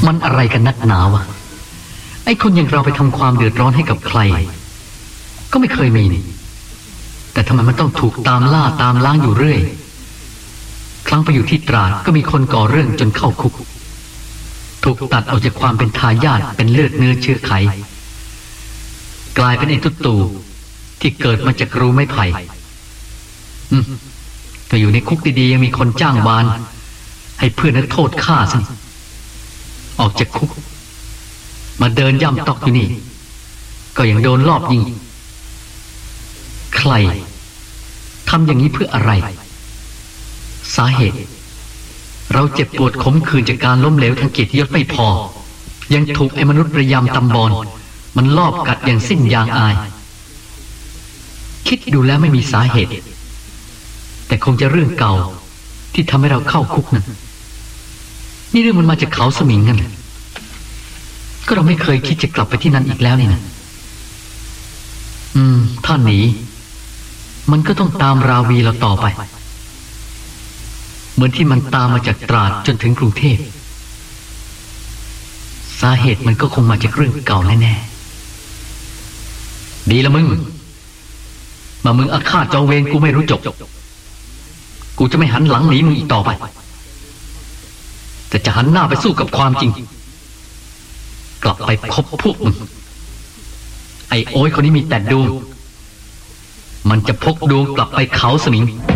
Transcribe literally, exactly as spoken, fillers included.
มันอะไรกันนักหนาวะไอ้คนอย่างเราไปทำความเดือดร้อนให้กับใครก็ไม่เคยมีนี่แต่ทำไมมันต้องถูกตามล่าตามล้างอยู่เรื่อยครั้งไปอยู่ที่ตราดก็มีคนก่อเรื่องจนเข้าคุกถูกตัดออกจากความเป็นทายาทเป็นเลือดเนื้อเชื้อไขกลายเป็นไอ้ตุ๊ตู่ที่เกิดมาจากรูไม้ไผ่อืมก็อยู่ในคุกดีๆยังมีคนจ้างวานให้เพื่อนนักโทษฆ่าสิออกจากคุกมาเดินย่ำตอกอยู่นี่ก็ยังโดนลอบยิงใครทำอย่างนี้เพื่ออะไรสาเหตุเราเจ็บปวดขมขื่นจากการล้มเหลวทางเกียรติยศไม่พอยังถูกไอ้มนุษย์ระยำตำบอนมันลอบกัดอย่างสิ้นยางอายคิดดูแล้วไม่มีสาเหตุแต่คงจะเรื่องเก่าที่ทำให้เราเข้าคุกนั่นนี่เรื่องมันมาจากเขาสมิงกันก็เราไม่เคยคิดจะกลับไปที่นั่นอีกแล้วนี่นะอืมถ้าหนีมันก็ต้องตามราวีเราต่อไปเหมือนที่มันตามมาจากตราดจนถึงกรุงเทพสาเหตุมันก็คงมาจากเรื่องเก่าแน่ๆดีละมึงมามึงอาฆาตจองเวรกูไม่รู้จบกูจะไม่หันหลังหนีมึงอีกต่อไปแต่จะหันหน้าไปสู้กับความจริงกลับไปพบพวกมึงไอ้โอ้ยคนนี้มีแต่ดวงมันจะพกดวงกลับไปเขาสมิง